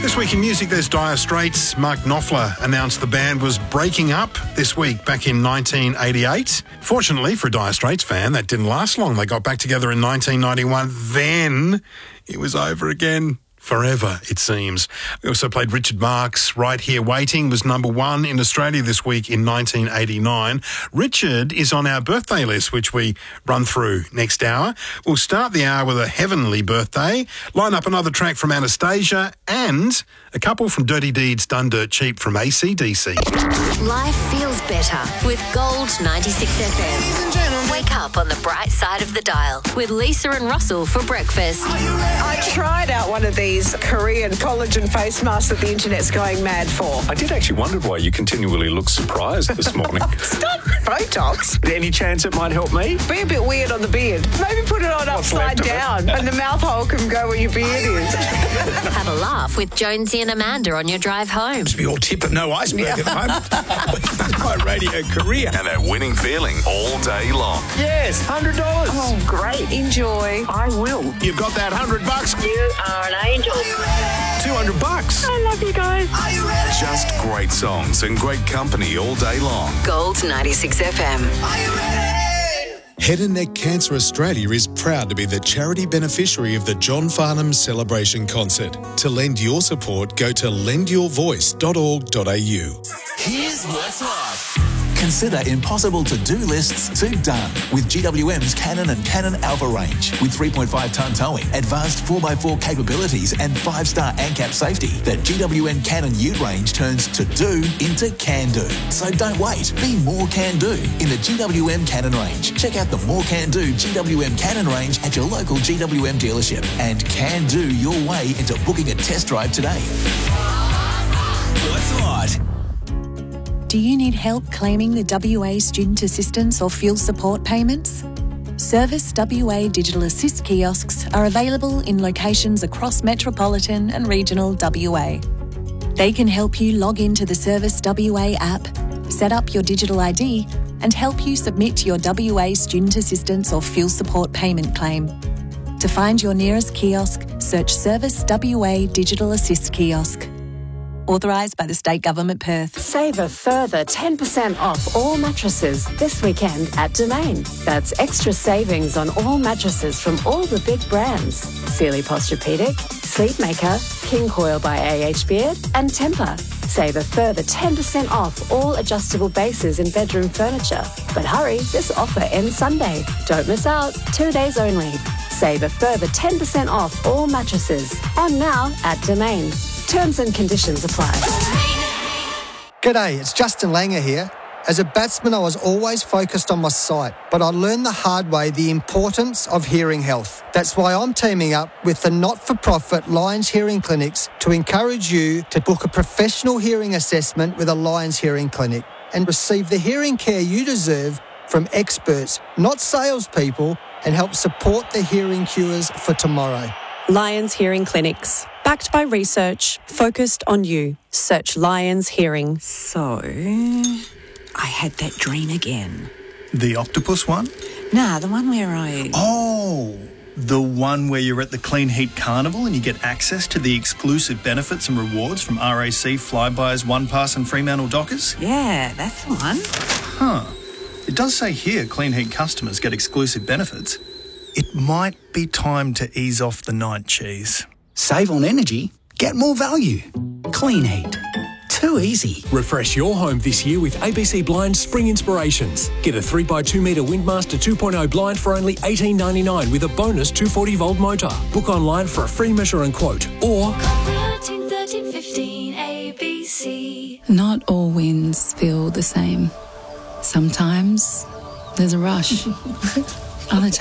This week in music, there's Dire Straits. Mark Knopfler announced the band was breaking up this week back in 1988. Fortunately for a Dire Straits fan, that didn't last long. They got back together in 1991. Then it was over again. Forever, it seems. We also played Richard Marx. Right Here Waiting was number one in Australia this week in 1989. Richard is on our birthday list, which we run through next hour. We'll start the hour with a heavenly birthday, line up another track from Anastasia, and a couple from Dirty Deeds Done Dirt Cheap from AC/DC. Life feels better with Gold 96 FM. Wake up on the bright side of the dial with Lisa and Russell for breakfast. I tried out one of these Korean collagen face masks that the internet's going mad for. I did actually wonder why you continually look surprised this morning. It's not Botox. Any chance it might help me? Be a bit weird on the beard. Maybe put it on upside down and the mouth hole can go where your beard is. Have a laugh with Jonesy and Amanda on your drive home. To be all tip and no iceberg at the moment. By Radio Korea. And that winning feeling all day long. Yes, $100. Oh, great. Enjoy. I will. You've got that $100. You are an angel. $200. I love you guys. Are you ready? Just great songs and great company all day long. Gold 96 FM. Are you ready? Head and Neck Cancer Australia is proud to be the charity beneficiary of the John Farnham Celebration Concert. To lend your support, go to lendyourvoice.org.au. Here's what's hot. Consider impossible to-do lists to done with GWM's Canon and Canon Alpha range. With 3.5-tonne towing, advanced 4x4 capabilities and 5-star ANCAP safety, the GWM Canon Ute range turns to-do into can-do. So don't wait. Be more can-do in the GWM Canon range. Check out the More Can-Do GWM Canon range at your local GWM dealership and can-do your way into booking a test drive today. What's hot? Do you need help claiming the WA Student Assistance or Fuel Support payments? Service WA Digital Assist kiosks are available in locations across metropolitan and regional WA. They can help you log into the Service WA app, set up your digital ID, and help you submit your WA Student Assistance or Fuel Support payment claim. To find your nearest kiosk, search Service WA Digital Assist kiosk. Authorised by the State Government Perth. Save a further 10% off all mattresses this weekend at Domain. That's extra savings on all mattresses from all the big brands. Sealy Posturepedic, Sleepmaker, King Coil by AH Beard and Tempur. Save a further 10% off all adjustable bases in bedroom furniture. But hurry, this offer ends Sunday. Don't miss out. 2 days only. Save a further 10% off all mattresses. On now at Domain. Terms and conditions apply. G'day, it's Justin Langer here. As a batsman, I was always focused on my sight, but I learned the hard way the importance of hearing health. That's why I'm teaming up with the not-for-profit Lions Hearing Clinics to encourage you to book a professional hearing assessment with a Lions Hearing Clinic and receive the hearing care you deserve from experts, not salespeople, and help support the hearing cures for tomorrow. Lions Hearing Clinics. Backed by research, focused on you. Search Lions Hearing. So, I had that dream again. The octopus one? Nah, the one where I... Oh, the one where you're at the Clean Heat Carnival and you get access to the exclusive benefits and rewards from RAC, Flybuys, OnePass and Fremantle Dockers? Yeah, that's the one. Huh. It does say here Clean Heat customers get exclusive benefits. It might be time to ease off the night cheese. Save on energy, get more value. Clean Heat. Too easy. Refresh your home this year with ABC Blind Spring Inspirations. Get a 3x2 metre Windmaster 2.0 blind for only $18.99 with a bonus 240-volt motor. Book online for a free measure and quote. Or... 13, 15 ABC. Not all wins feel the same. Sometimes there's a rush. Other